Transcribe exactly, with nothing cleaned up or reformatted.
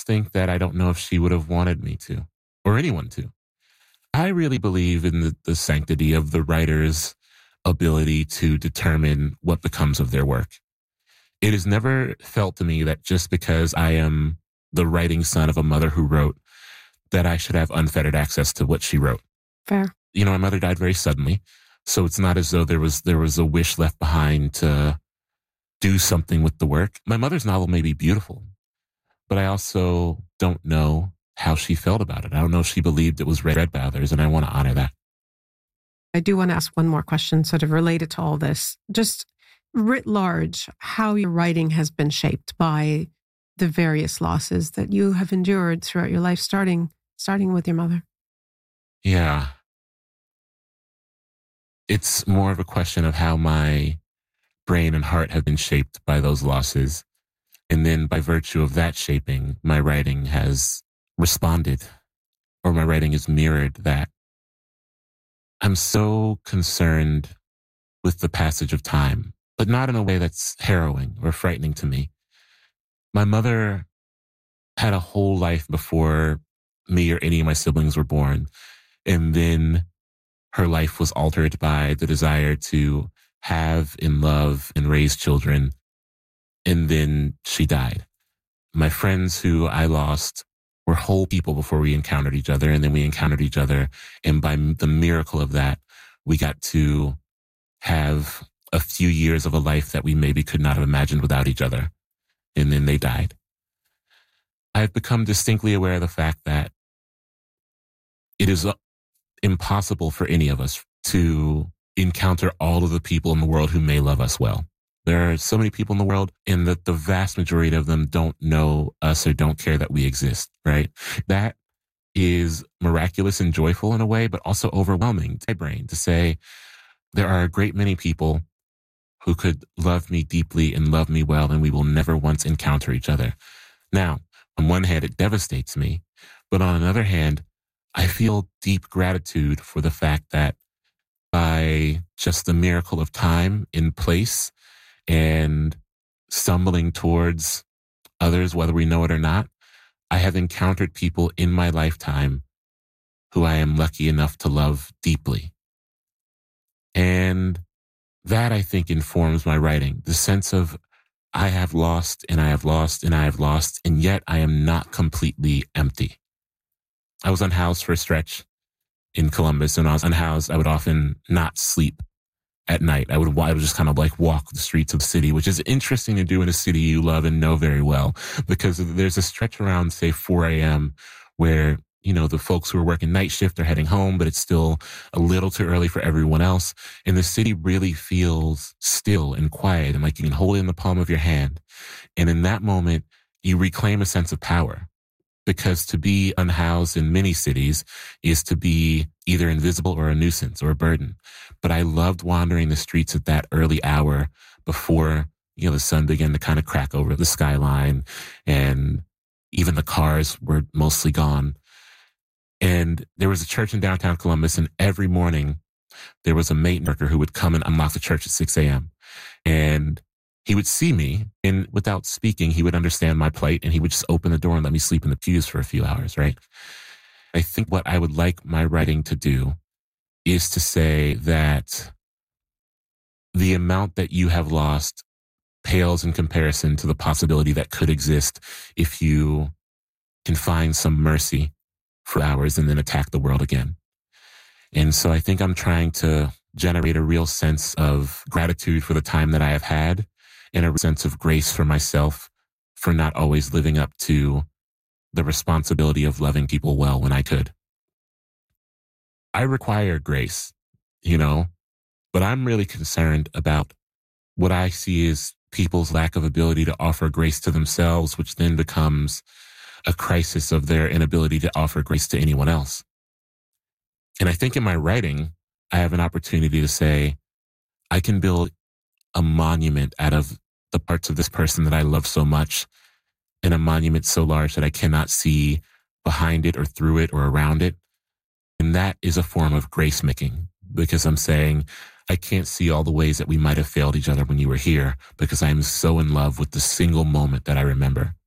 just think that I don't know if she would have wanted me to, or anyone to. I really believe in the, the sanctity of the writer's ability to determine what becomes of their work. It has never felt to me that just because I am the writing son of a mother who wrote, that I should have unfettered access to what she wrote. Fair. You know, my mother died very suddenly, so it's not as though there was there was a wish left behind to do something with the work. My mother's novel may be beautiful, but I also don't know how she felt about it. I don't know if she believed it was read by others, and I want to honor that. I do want to ask one more question sort of related to all this. Just writ large, how your writing has been shaped by the various losses that you have endured throughout your life, starting starting with your mother. Yeah. It's more of a question of how my brain and heart have been shaped by those losses. And then by virtue of that shaping, my writing has responded, or my writing has mirrored that. I'm so concerned with the passage of time, but not in a way that's harrowing or frightening to me. My mother had a whole life before me or any of my siblings were born. And then her life was altered by the desire to have and love and raise children. And then she died. My friends who I lost were whole people before we encountered each other. And then we encountered each other. And by the miracle of that, we got to have a few years of a life that we maybe could not have imagined without each other. And then they died. I've become distinctly aware of the fact that it is impossible for any of us to encounter all of the people in the world who may love us well. There are so many people in the world, and that the vast majority of them don't know us or don't care that we exist, right? That is miraculous and joyful in a way, but also overwhelming to my brain to say there are a great many people who could love me deeply and love me well, and we will never once encounter each other. Now, on one hand, it devastates me, but on another hand, I feel deep gratitude for the fact that by just the miracle of time in place and stumbling towards others, whether we know it or not, I have encountered people in my lifetime who I am lucky enough to love deeply. And that, I think, informs my writing. The sense of I have lost and I have lost and I have lost, and yet I am not completely empty. I was unhoused for a stretch in Columbus, and when I was unhoused, I would often not sleep at night. I would, I would just kind of like walk the streets of the city, which is interesting to do in a city you love and know very well, because there's a stretch around, say, four a.m. where, you know, the folks who are working night shift are heading home, but it's still a little too early for everyone else. And the city really feels still and quiet and like you can hold it in the palm of your hand. And in that moment, you reclaim a sense of power. Because to be unhoused in many cities is to be either invisible or a nuisance or a burden. But I loved wandering the streets at that early hour before, you know, the sun began to kind of crack over the skyline and even the cars were mostly gone. And there was a church in downtown Columbus, and every morning there was a maintenance worker who would come and unlock the church at six a.m. And he would see me, and without speaking, he would understand my plight, and he would just open the door and let me sleep in the pews for a few hours, right? I think what I would like my writing to do is to say that the amount that you have lost pales in comparison to the possibility that could exist if you can find some mercy for hours and then attack the world again. And so I think I'm trying to generate a real sense of gratitude for the time that I have had, and a sense of grace for myself for not always living up to the responsibility of loving people well when I could. I require grace, you know, but I'm really concerned about what I see as people's lack of ability to offer grace to themselves, which then becomes a crisis of their inability to offer grace to anyone else. And I think in my writing, I have an opportunity to say, I can build a monument out of the parts of this person that I love so much, and a monument so large that I cannot see behind it or through it or around it. And that is a form of grace making, because I'm saying I can't see all the ways that we might have failed each other when you were here, because I am so in love with the single moment that I remember.